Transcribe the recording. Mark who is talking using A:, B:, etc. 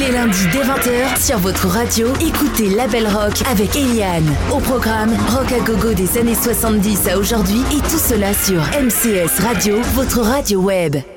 A: les lundis dès 20h sur votre radio, écoutez Label Rock avec Eliane. Au programme, rock à gogo des années 70 à aujourd'hui et tout cela sur MCS Radio, votre radio web.